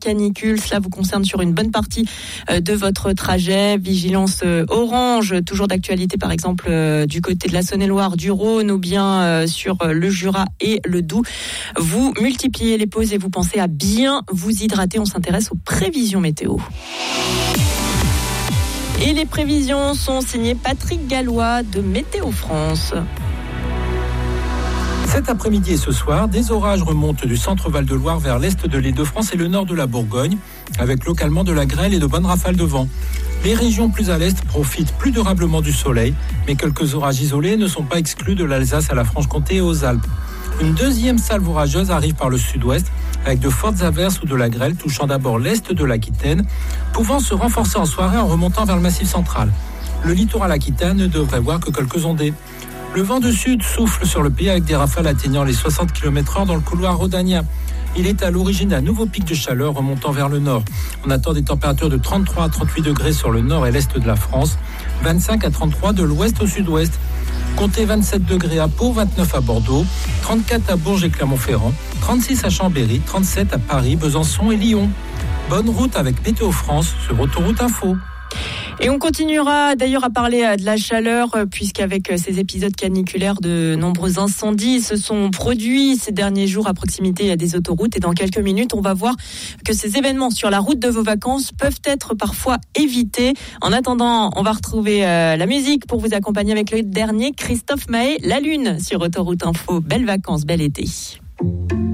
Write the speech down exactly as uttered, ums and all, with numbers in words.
canicule. Cela vous concerne sur une bonne partie de votre trajet. Vigilance orange, toujours d'actualité par exemple du côté de la Saône-et-Loire, du Rhône ou bien sur le Jura et le Doubs. Vous multipliez les pauses et vous pensez à bien vous hydrater. On s'intéresse aux prévisions météo. Et les prévisions sont signées Patrick Gallois de Météo France. Cet après-midi et ce soir, des orages remontent du centre Val-de-Loire vers l'est de l'Île-de-France et le nord de la Bourgogne, avec localement de la grêle et de bonnes rafales de vent. Les régions plus à l'est profitent plus durablement du soleil, mais quelques orages isolés ne sont pas exclus de l'Alsace à la Franche-Comté et aux Alpes. Une deuxième salve orageuse arrive par le sud-ouest, avec de fortes averses ou de la grêle touchant d'abord l'est de l'Aquitaine, pouvant se renforcer en soirée en remontant vers le Massif central. Le littoral aquitain ne devrait voir que quelques ondées. Le vent de sud souffle sur le pays avec des rafales atteignant les soixante kilomètres heure dans le couloir rhodanien. Il est à l'origine d'un nouveau pic de chaleur remontant vers le nord. On attend des températures de trente-trois à trente-huit degrés sur le nord et l'est de la France, vingt-cinq à trente-trois de l'ouest au sud-ouest. Comptez vingt-sept degrés à Pau, vingt-neuf à Bordeaux, trente-quatre à Bourges et Clermont-Ferrand, trente-six à Chambéry, trente-sept à Paris, Besançon et Lyon. Bonne route avec Météo France sur Autoroute Info. Et on continuera d'ailleurs à parler de la chaleur, puisqu'avec ces épisodes caniculaires, de nombreux incendies se sont produits ces derniers jours à proximité des autoroutes. Et dans quelques minutes, on va voir que ces événements sur la route de vos vacances peuvent être parfois évités. En attendant, on va retrouver la musique pour vous accompagner avec le dernier Christophe Maé, La Lune, sur Autoroute Info. Belles vacances, bel été.